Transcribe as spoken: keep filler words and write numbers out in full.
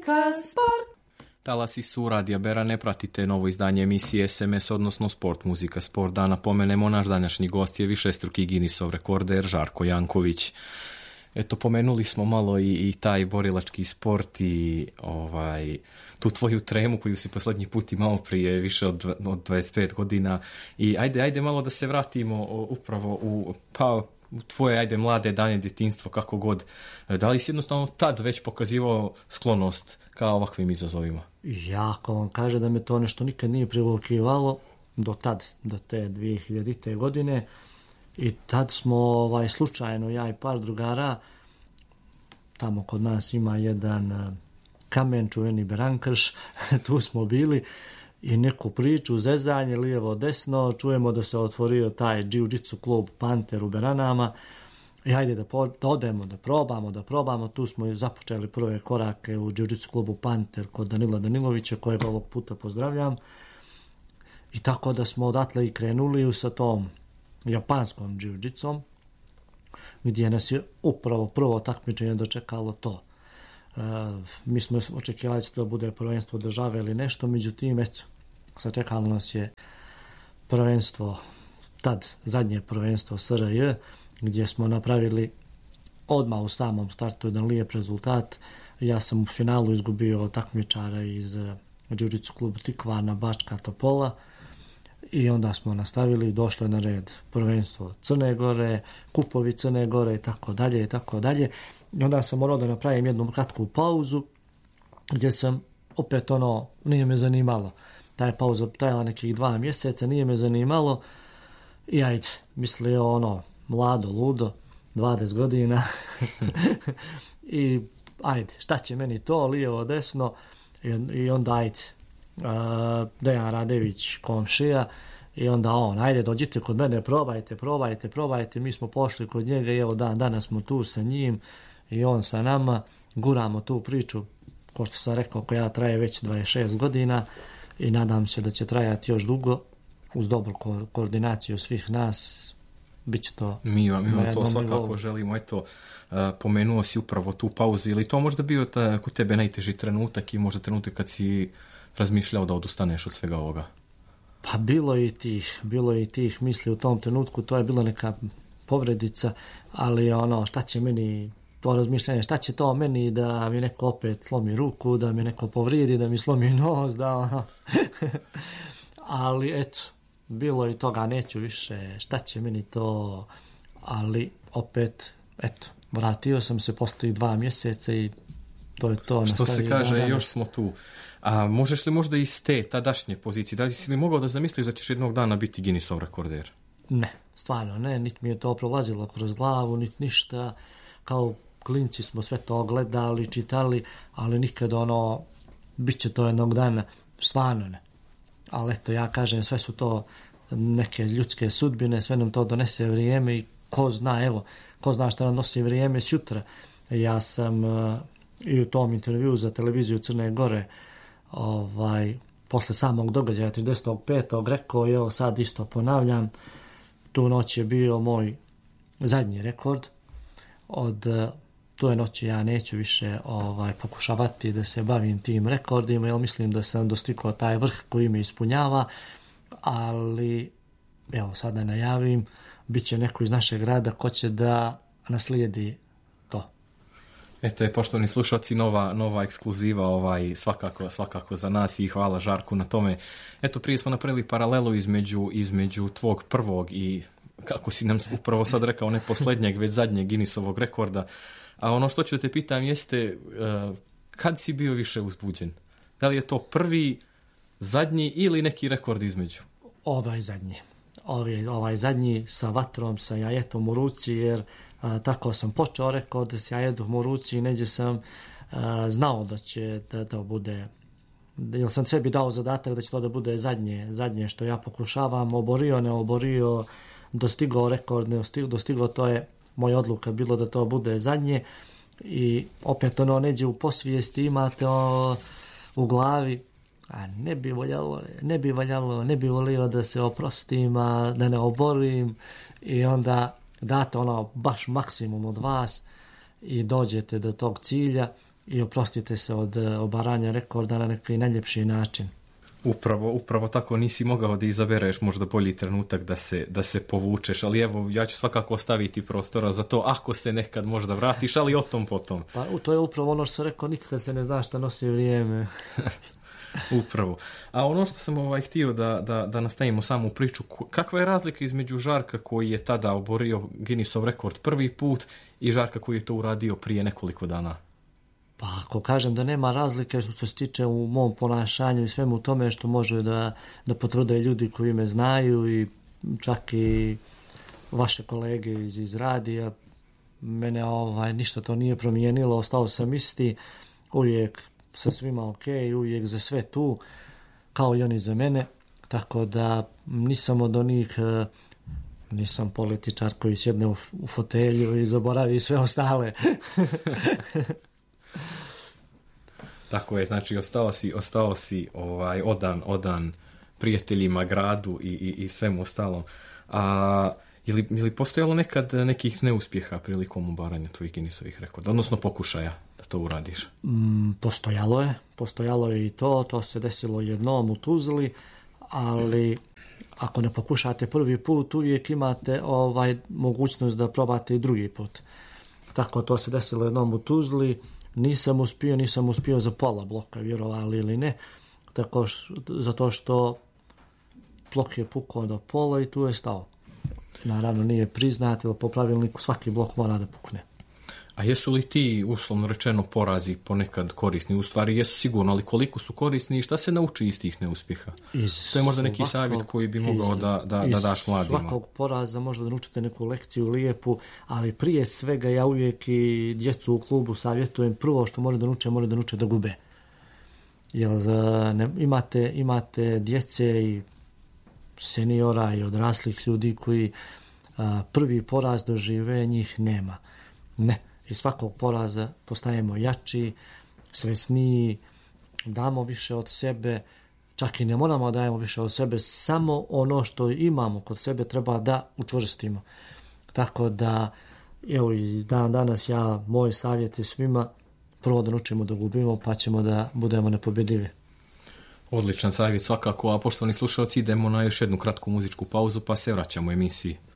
muzika, sport. Talasi su Radija Bera, ne pratite novo izdanje emisije S M S, odnosno Sport, muzika, sport. Da napomenemo, naš današnji gost je višestruki Guinnessov rekorder Žarko Janković. Eto, pomenuli smo malo i, i taj borilački sport i ovaj, tu tvoju tremu koju si posljednji put imao prije više od, od dvadeset pet godina. I ajde, ajde malo da se vratimo upravo u, pa, u tvoje ajde, mlade dane, djetinjstvo, kako god. Da li si jednostavno tad već pokazivao sklonost ka ovakvim izazovima? Ja, ako vam kaže da me to nešto nikad nije privukivalo, do tad, do te dvije hiljadite. godine, i tad smo ovaj, slučajno, ja i par drugara, tamo kod nas ima jedan kamen, čuveni Berankrš, tu smo bili i neku priču, zezanje, lijevo, desno, čujemo da se otvorio taj jiu-jitsu klub Panter u Beranama, i hajde da, po, da odemo, da probamo, da probamo, tu smo započeli prve korake u jiu-jitsu klubu Panter kod Danila Danilovića, kojeg ovog puta pozdravljam, i tako da smo odatle i krenuli sa tom japanskom jiu-jitsom, gdje nas je upravo prvo takmičenje dočekalo to. E, mi smo očekivali da to bude prvenstvo države ili nešto, međutim, eto, sačekalo nas je prvenstvo, tad zadnje prvenstvo S R J, gdje smo napravili odmah u samom startu jedan lijep rezultat. Ja sam u finalu izgubio takmičara iz jiu-jitsu klubu Tikvana, Bačka Topola, i onda smo nastavili i došlo na red prvenstvo Crne Gore, kupovi Crne Gore i tako dalje i tako dalje. I onda sam morao da napravim jednu kratku pauzu gdje sam opet ono, nije me zanimalo. Ta je pauza trajala nekih dva mjeseca, nije me zanimalo i ajde, mislio ono, mlado, ludo, dvadeset godina i ajde, šta će meni to, lijevo, desno, i, i onda ajde, Uh, Dejan Radević, komšija, i onda on, ajde dođite kod mene, probajte, probajte, probajte, mi smo pošli kod njega i evo dan, danas smo tu sa njim i on sa nama, guramo tu priču, ko što sam rekao, koja traje već dvadeset šest godina i nadam se da će trajati još dugo, uz dobru ko- koordinaciju svih nas, bit će to. Mi vam, mi vam to svakako nivou. Želimo, eto, uh, pomenuo si upravo tu pauzu, ili to možda bio ta, kod tebe najteži trenutak i možda trenutak kad si razmišljao da odustaneš od svega ovoga? Pa bilo i tih, bilo i tih misli u tom trenutku, to je bila neka povredica, ali ono, šta će meni, to razmišljanje, šta će to meni da mi neko opet slomi ruku, da mi neko povridi, da mi slomi nos, da ono. Ali eto, bilo i toga, neću više, šta će meni to, ali opet, eto, vratio sam se poslije dva mjeseca i to je to. Što se kaže, dan, još smo tu. A možeš li možda iz te tadašnje pozicije, da li si li mogao da zamisliš da ćeš jednog dana biti Guinnessov rekorder? Ne, stvarno ne, niti mi je to prolazilo kroz glavu, niti ništa. Kao klinci smo sve to gledali, čitali, ali nikad ono, bit će to jednog dana, stvarno ne. Ali eto, ja kažem, sve su to neke ljudske sudbine, sve nam to donese vrijeme i ko zna, evo, ko zna što nam nosi vrijeme sutra. Ja sam uh, i u tom intervju za televiziju Crne Gore, ovaj, posle samog događaja trideset petog rekao, evo sad isto ponavljam, tu noć je bio moj zadnji rekord, od tuje noći ja neću više ovaj, pokušavati da se bavim tim rekordima, jer mislim da sam dostigao taj vrh koji me ispunjava, ali evo sad da najavim, bit će neko iz našeg grada ko će da naslijedi to. Eto je, poštovani slušalci, nova, nova ekskluziva, ovaj, svakako, svakako za nas i hvala Žarku na tome. Eto, prije smo napravili paralelu između, između tvog prvog i, kako si nam upravo sad rekao, ne posljednjeg, već zadnjeg Guinnessovog rekorda. A ono što ću te pitam jeste, uh, kad si bio više uzbuđen? Da li je to prvi, zadnji ili neki rekord između? Ovaj zadnji. Ovaj, ovaj zadnji sa vatrom, sa jajetom u ruci, jer a, tako sam počeo rekord s jajetom u ruci i neđe sam a, znao da će da, da bude, jer sam sebi dao zadatak da će to da bude zadnje, zadnje što ja pokušavam, oborio, ne oborio, dostigao rekord, ne dostigao, to je moja odluka bilo da to bude zadnje i opet ono neđe u posvijesti imate o, u glavi, a ne bi voljalo, ne bi voljalo, ne bi volio da se oprostim, a da ne oborim i onda date ono baš maksimum od vas i dođete do tog cilja i oprostite se od obaranja rekorda na neki najljepši način. Upravo, upravo tako, nisi mogao da izabereš možda bolji trenutak da se, da se povučeš, ali evo, ja ću svakako ostaviti prostora za to ako se nekad možda vratiš, ali o tom potom. Pa to je upravo ono što sam rekao, nikad se ne zna šta nosi vrijeme. Upravo. A ono što sam ovaj htio da, da, da nastavimo samu priču, kakva je razlika između Žarka koji je tada oborio Guinnessov rekord prvi put i Žarka koji je to uradio prije nekoliko dana? Pa ako kažem da nema razlike što se stiče u mom ponašanju i svemu tome što može da, da potvrde ljudi koji me znaju i čak i vaše kolege iz, iz radija, mene ovaj, ništa to nije promijenilo, ostao sam isti, uvijek sa svima ok, uvijek za sve tu, kao i oni za mene, tako da nisam od onih, nisam političar koji sjedne u, u fotelju i zaboravi sve ostale. Tako je, znači ostao si, ostao si ovaj, odan, odan prijateljima, gradu i, i, i svemu ostalom. A je li, je li postojalo nekad nekih neuspjeha prilikom obaranja tvojih Guinnessovih rekorda, odnosno pokušaja da to uradiš? Mm, postojalo je, postojalo je i to, to se desilo jednom u Tuzli, ali ako ne pokušate prvi put, uvijek imate ovaj mogućnost da probate i drugi put. Tako to se desilo jednom u Tuzli, nisam uspio, nisam uspio za pola bloka, vjerovali ili ne, tako š, zato što blok je pukao do pola i tu je stao. Naravno nije priznat, jer po pravilniku svaki blok mora da pukne. A jesu li ti, uslovno rečeno, porazi ponekad korisni? U stvari jesu sigurno, ali koliko su korisni i šta se nauči iz tih neuspjeha? Iz to je možda neki svakog, savjet koji bi mogao iz, da, da, da daš mladima. Iz svakog poraza možda da naučite neku lekciju lijepu, ali prije svega ja uvijek i djecu u klubu savjetujem prvo što može da nauče, može da nauče da gube. Jer za, ne, imate, imate djece i seniora i odraslih ljudi koji a, prvi poraz dožive, njih nema. Ne. Iz svakog poraza postajemo jači, svesniji, damo više od sebe, čak i ne moramo da dajemo više od sebe, samo ono što imamo kod sebe treba da učvrstimo. Tako da, evo i dan danas ja, moj savjet je svima, prvo da naučimo da gubimo, pa ćemo da budemo nepobjedivi. Odličan savjet svakako, a poštovani slušalci, idemo na još jednu kratku muzičku pauzu, pa se vraćamo emisiji.